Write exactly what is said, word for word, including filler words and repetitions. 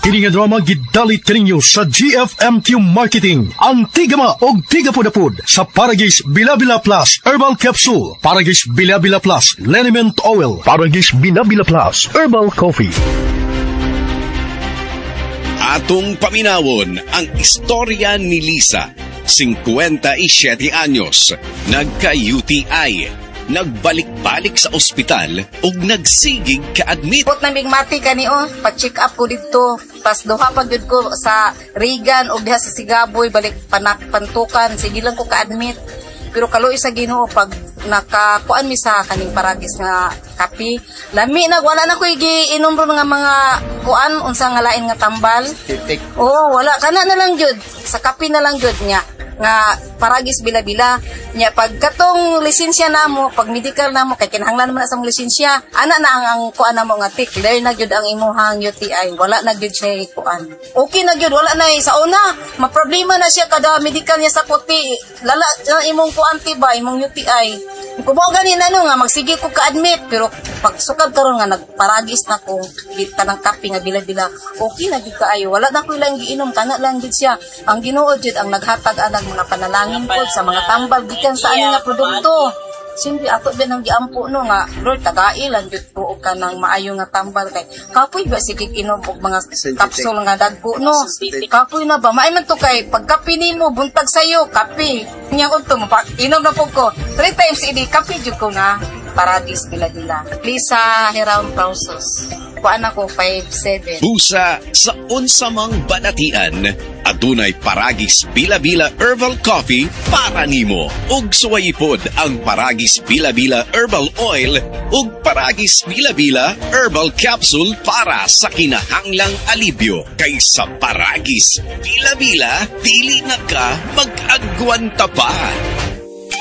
Kini nga drama gidalit kaninyo sa G F M Q Marketing. Ang tigama og tigapudapud sa Paragis Bilabila Plus Herbal Capsule, Paragis Bilabila Plus Liniment Oil, Paragis Bilabila Plus Herbal Coffee. Atong paminawon ang istorya ni Lisa, fifty-seven anyos, nagka-U T I, nagbalik-balik sa ospital ug nagsigig ka-admit. Put naming mati kani o, pa-check up ko dito. Pas duha pa gyud ko sa Regan ug diha sa Sigaboy, balik panak pantukan, sige lang ko ka-admit. Pero kaloy sa Ginoo pag nakakuan mi sa kaning Paragis nga kapi, lami na wala na ko giinom ron nga mga kuan unsa nga lain nga tambal. Oo, wala kana na lang jud sa kapi na lang jud nya nga Paragis Bilabila nya pag katong lisensya namo, pag medical namo kay kinahanglan naman sa lisensya, ana na ang, ang kuan namo nga tik, clear na jud ang imuhang U T I, wala na jud siya kuan. Okay na jud, wala na sa una, maproblema na siya kada medical niya sa puti, lala ang imong kuan tiba, imong U T I. Kumo gani na no nga magsige ko ka-admit, pero pag sukad karon nga nagparagis na ko tanang kapi nga Bilabila, okay na jud kaayo, wala na ko ilang giinom, kana lang jud siya. Ang Ginoo jud ang naghatag anang mga panalangin pod sa mga tambal gikan sa ani nga produkto. Simple ato din ang giampo no nga Lord tagai lang jud ko ka nang maayo nga tambal kay kapoy ba sige inom og mga kapsul nga dagko no. Kapoy na ba maay man to kay pagkape nimo buntag sayo kape. Nya unto mo inom na pud ko three times idi kape jud ko na Paragis Bilabila. Lisa Heraun Pausos. Kuan ako five seven. Busa sa unsamang banatian, adunay Paragis Bilabila Herbal Coffee para nimo. Ug suwayipod ang Paragis Bilabila Herbal Oil ug Paragis Bilabila Herbal Capsule para sa kinahanglang alibyo. Kay sa Paragis Bilabila, dili na ka mag-agwanta pa.